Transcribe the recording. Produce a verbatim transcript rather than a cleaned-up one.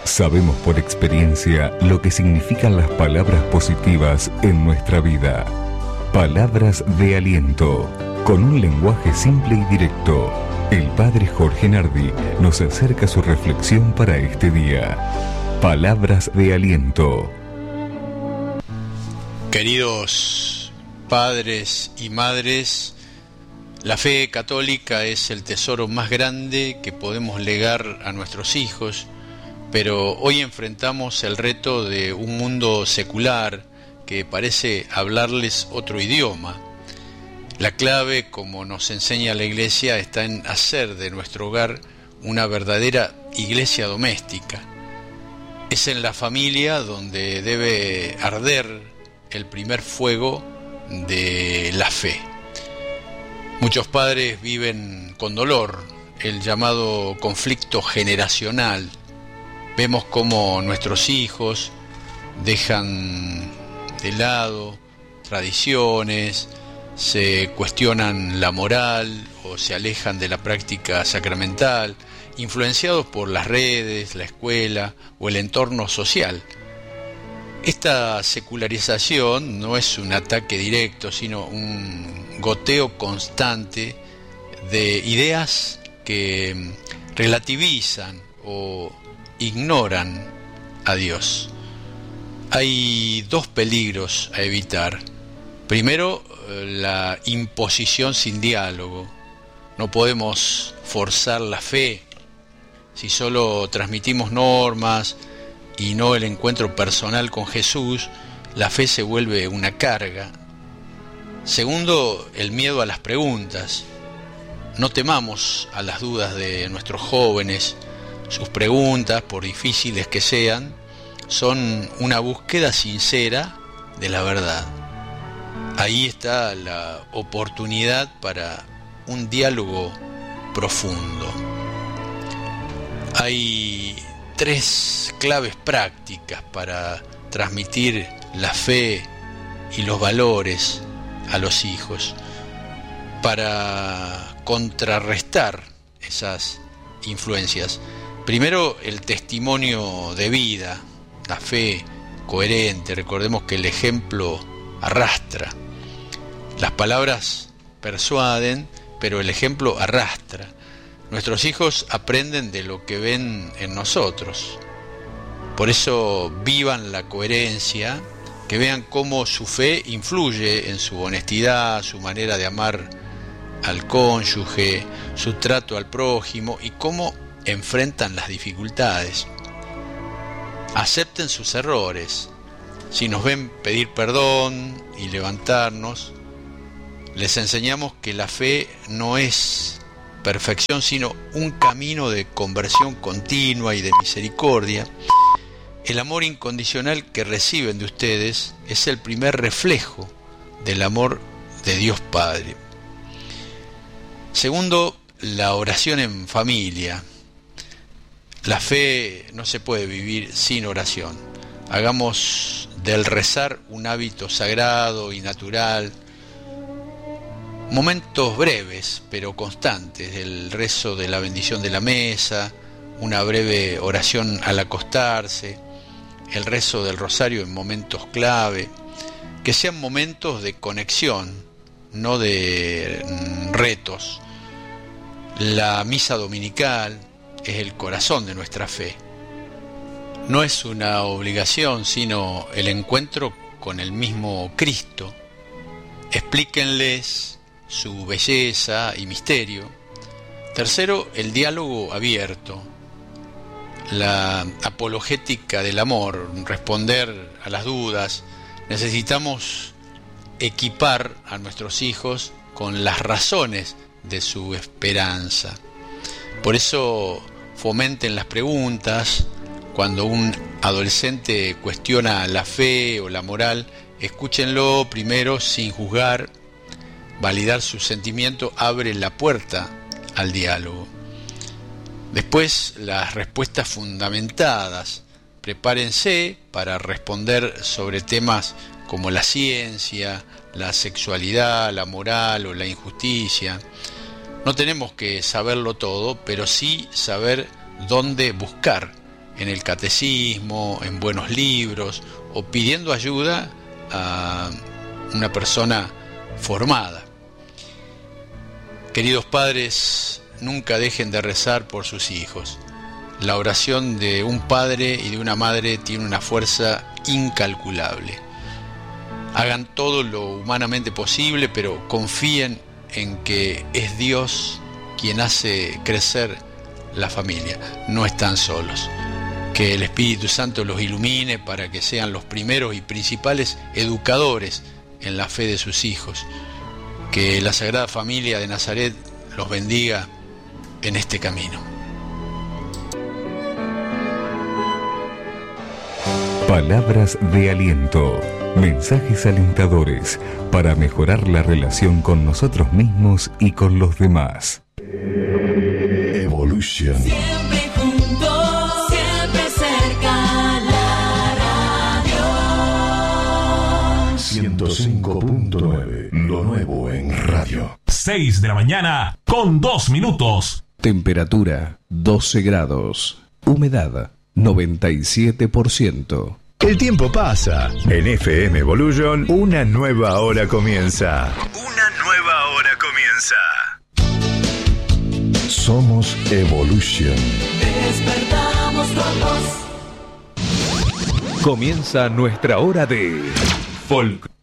Sabemos por experiencia lo que significan las palabras positivas en nuestra vida. Palabras de aliento, con un lenguaje simple y directo. El padre Jorge Nardi nos acerca su reflexión para este día. Palabras de aliento. Queridos padres y madres, la fe católica es el tesoro más grande que podemos legar a nuestros hijos, pero hoy enfrentamos el reto de un mundo secular que parece hablarles otro idioma. La clave, como nos enseña la Iglesia, está en hacer de nuestro hogar una verdadera iglesia doméstica. Es en la familia donde debe arder el primer fuego de la fe. Muchos padres viven con dolor el llamado conflicto generacional. Vemos cómo nuestros hijos dejan de lado tradiciones, se cuestionan la moral o se alejan de la práctica sacramental, influenciados por las redes, la escuela o el entorno social. Esta secularización no es un ataque directo, sino un goteo constante de ideas que relativizan o ignoran a Dios. Hay dos peligros a evitar. Primero, la imposición sin diálogo. No podemos forzar la fe. Si solo transmitimos normas y no el encuentro personal con Jesús, la fe se vuelve una carga. Segundo, el miedo a las preguntas. No temamos a las dudas de nuestros jóvenes. Sus preguntas, por difíciles que sean, son una búsqueda sincera de la verdad. Ahí está la oportunidad para un diálogo profundo. Hay tres claves prácticas para transmitir la fe y los valores a los hijos, para contrarrestar esas influencias. Primero, el testimonio de vida, la fe coherente. Recordemos que el ejemplo arrastra. Las palabras persuaden, pero el ejemplo arrastra. Nuestros hijos aprenden de lo que ven en nosotros. Por eso vivan la coherencia, que vean cómo su fe influye en su honestidad, su manera de amar al cónyuge, su trato al prójimo y cómo enfrentan las dificultades. Acepten sus errores. Si nos ven pedir perdón y levantarnos, les enseñamos que la fe no es perfección, sino un camino de conversión continua y de misericordia. El amor incondicional que reciben de ustedes es el primer reflejo del amor de Dios Padre. Segundo, la oración en familia. La fe no se puede vivir sin oración. Hagamos del rezar un hábito sagrado y natural. Momentos breves pero constantes, el rezo de la bendición de la mesa, una breve oración al acostarse, el rezo del rosario en momentos clave, que sean momentos de conexión, no de retos. La misa dominical es el corazón de nuestra fe. No es una obligación, sino el encuentro con el mismo Cristo. Explíquenles su belleza y misterio. Tercero, el diálogo abierto, la apologética del amor, responder a las dudas. Necesitamos equipar a nuestros hijos con las razones de su esperanza. Por eso fomenten las preguntas. Cuando un adolescente cuestiona la fe o la moral, escúchenlo primero sin juzgar. Validar su sentimiento abre la puerta al diálogo. Después, las respuestas fundamentadas. Prepárense para responder sobre temas como la ciencia, la sexualidad, la moral o la injusticia. No tenemos que saberlo todo, pero sí saber dónde buscar en el catecismo, en buenos libros, o pidiendo ayuda a una persona formada. Queridos padres, nunca dejen de rezar por sus hijos. La oración de un padre y de una madre tiene una fuerza incalculable. Hagan todo lo humanamente posible, pero confíen en que es Dios quien hace crecer la familia. No están solos. Que el Espíritu Santo los ilumine para que sean los primeros y principales educadores en la fe de sus hijos. Que la Sagrada Familia de Nazaret los bendiga en este camino. Palabras de aliento, mensajes alentadores para mejorar la relación con nosotros mismos y con los demás. Evolution. Siempre juntos, siempre cerca, la radio. ciento cinco punto nueve, lo nuevo en radio. seis de la mañana con dos minutos. Temperatura doce grados. Humedad noventa y siete por ciento. El tiempo pasa. En F M Evolution, una nueva hora comienza. Una nueva hora comienza. Somos Evolution. Despertamos con vos. Comienza nuestra hora de folk.